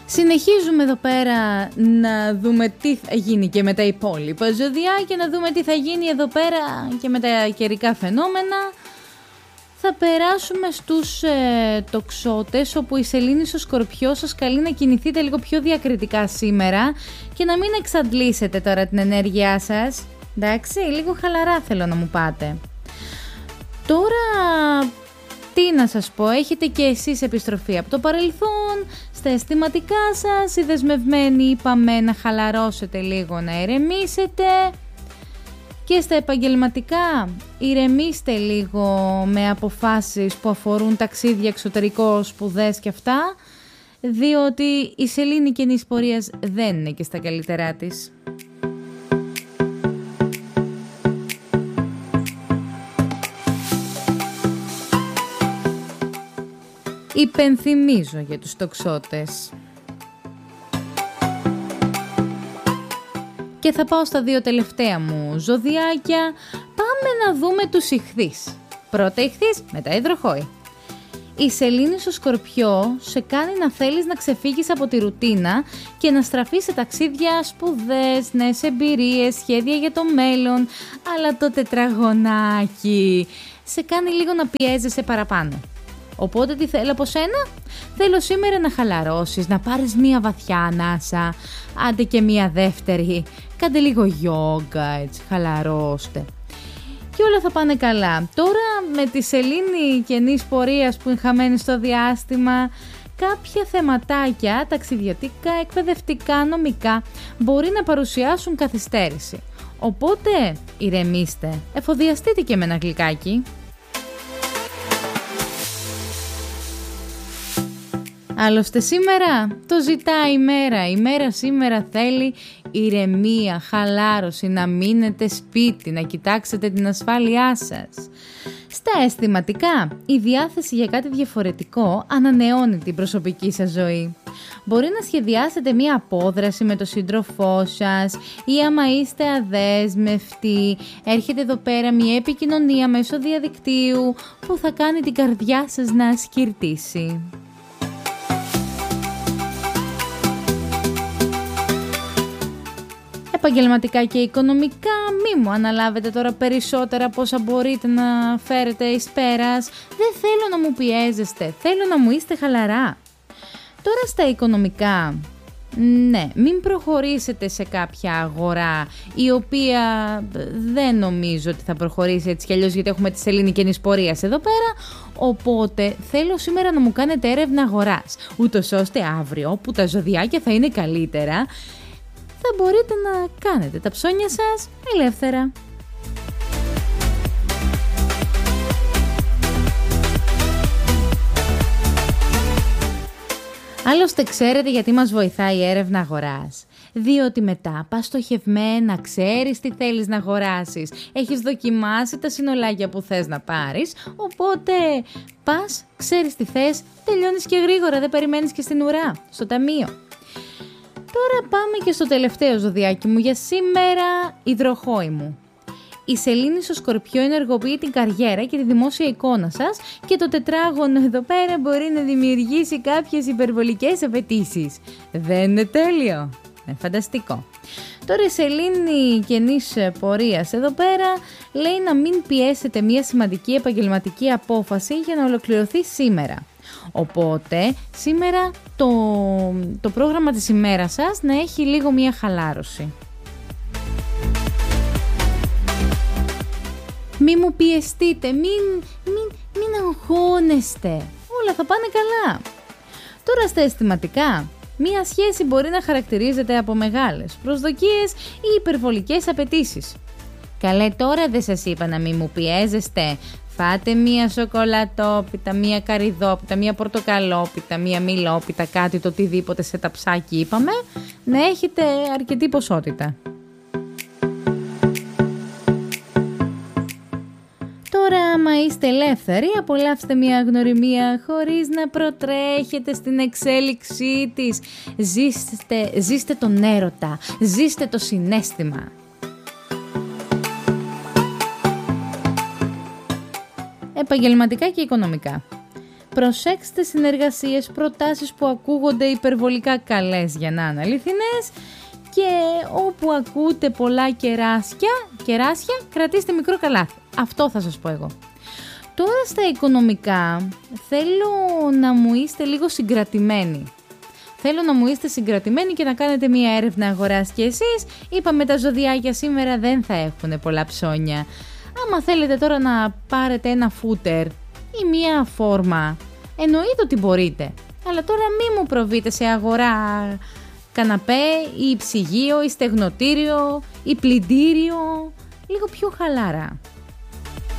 Συνεχίζουμε εδώ πέρα να δούμε τι θα γίνει και με τα υπόλοιπα ζωδιά και να δούμε τι θα γίνει εδώ πέρα και με τα καιρικά φαινόμενα. Θα περάσουμε στους τοξότες, όπου η σελήνη στο Σκορπιό σας καλεί να κινηθείτε λίγο πιο διακριτικά σήμερα και να μην εξαντλήσετε τώρα την ενέργειά σας. Εντάξει, λίγο χαλαρά θέλω να μου πάτε. Τώρα, τι να σας πω, έχετε και εσείς επιστροφή από το παρελθόν, στα αισθηματικά σας, οι δεσμευμένοι είπαμε να χαλαρώσετε λίγο, να ηρεμήσετε. Και στα επαγγελματικά, ηρεμήστε λίγο με αποφάσεις που αφορούν ταξίδια, εξωτερικό, σπουδές και αυτά, διότι η σελήνη καινής πορείας δεν είναι και στα καλύτερά της. Υπενθυμίζω για τους τοξότες. Και θα πάω στα δύο τελευταία μου ζωδιάκια. Πάμε να δούμε τους Ιχθύς. Πρώτα Ιχθύς, μετά Υδροχόη. Η σελήνη στο Σκορπιό σε κάνει να θέλεις να ξεφύγεις από τη ρουτίνα και να στραφείς σε ταξίδια, σπουδές, νέες εμπειρίες, σχέδια για το μέλλον. Αλλά το τετραγωνάκι σε κάνει λίγο να πιέζεσαι παραπάνω. Οπότε τι θέλω από σένα? Θέλω σήμερα να χαλαρώσεις, να πάρεις μία βαθιά ανάσα, άντε και μία δεύτερη, κάντε λίγο γιόγκα, έτσι, χαλαρώστε. Και όλα θα πάνε καλά. Τώρα με τη σελήνη καινής πορείας που είναι χαμένη στο διάστημα, κάποια θεματάκια ταξιδιωτικά, εκπαιδευτικά, νομικά μπορεί να παρουσιάσουν καθυστέρηση. Οπότε ηρεμήστε, εφοδιαστείτε και με ένα γλυκάκι. Άλλωστε σήμερα το ζητάει η μέρα. Η μέρα σήμερα θέλει ηρεμία, χαλάρωση, να μείνετε σπίτι, να κοιτάξετε την ασφάλειά σας. Στα αισθηματικά, η διάθεση για κάτι διαφορετικό ανανεώνει την προσωπική σας ζωή. Μπορεί να σχεδιάσετε μία απόδραση με τον σύντροφό σας ή άμα είστε αδέσμευτοι, έρχεται εδώ πέρα μία επικοινωνία μέσω διαδικτύου που θα κάνει την καρδιά σας να σκυρτήσει. Επαγγελματικά και οικονομικά, μη μου αναλάβετε τώρα περισσότερα από όσα μπορείτε να φέρετε εις πέρας. Δεν θέλω να μου πιέζεστε, θέλω να μου είστε χαλαρά. Τώρα στα οικονομικά, ναι, μην προχωρήσετε σε κάποια αγορά η οποία δεν νομίζω ότι θα προχωρήσει έτσι κι αλλιώς, γιατί έχουμε τη σελήνη καινής πορείας εδώ πέρα. Οπότε θέλω σήμερα να μου κάνετε έρευνα αγοράς, ούτως ώστε αύριο που τα ζωδιάκια θα είναι καλύτερα, θα μπορείτε να κάνετε τα ψώνια σας ελεύθερα. Άλλωστε ξέρετε γιατί μας βοηθάει η έρευνα αγοράς? Διότι μετά πας στοχευμένα, ξέρεις τι θέλεις να αγοράσεις, έχεις δοκιμάσει τα συνολάκια που θες να πάρεις, οπότε πας, ξέρεις τι θες, τελειώνεις και γρήγορα, δεν περιμένεις και στην ουρά, στο ταμείο. Τώρα πάμε και στο τελευταίο ζωδιάκι μου για σήμερα, Υδροχόη μου. Η σελήνη στο Σκορπιό ενεργοποιεί την καριέρα και τη δημόσια εικόνα σας και το τετράγωνο εδώ πέρα μπορεί να δημιουργήσει κάποιες υπερβολικές απαιτήσεις. Δεν είναι τέλειο? Φανταστικό. Τώρα η σελήνη καινής πορείας εδώ πέρα λέει να μην πιέσετε μια σημαντική επαγγελματική απόφαση για να ολοκληρωθεί σήμερα. Οπότε σήμερα το πρόγραμμα της ημέρας σας να έχει λίγο μια χαλάρωση. Μη μου πιεστείτε, μην αγχώνεστε, όλα θα πάνε καλά. Τώρα στα αισθηματικά, μία σχέση μπορεί να χαρακτηρίζεται από μεγάλες προσδοκίες ή υπερβολικές απαιτήσεις. Καλέ, τώρα δεν σας είπα να μην μου πιέζεστε? Φάτε μία σοκολατόπιτα, μία καρυδόπιτα, μία πορτοκαλόπιτα, μία μιλόπιτα, κάτι το οτιδήποτε σε ταψάκι είπαμε, να έχετε αρκετή ποσότητα. Τώρα άμα είστε ελεύθεροι, απολαύστε μια γνωριμία χωρίς να προτρέχετε στην εξέλιξή της. Ζήστε τον έρωτα, ζήστε το συναίσθημα. Επαγγελματικά και οικονομικά. Προσέξτε συνεργασίες, προτάσεις που ακούγονται υπερβολικά καλές για να είναι αληθινές και όπου ακούτε πολλά κεράσια, κρατήστε μικρό καλάθι. Αυτό θα σας πω εγώ. Τώρα στα οικονομικά θέλω να μου είστε λίγο συγκρατημένοι. Θέλω να μου είστε συγκρατημένοι και να κάνετε μία έρευνα αγοράς και εσείς. Είπαμε τα ζωδιάκια σήμερα δεν θα έχουν πολλά ψώνια. Άμα θέλετε τώρα να πάρετε ένα φούτερ ή μία φόρμα, εννοείται ότι μπορείτε. Αλλά τώρα μη μου προβείτε σε αγορά καναπέ ή ψυγείο ή στεγνοτήριο ή πλυντήριο. Λίγο πιο χαλάρα.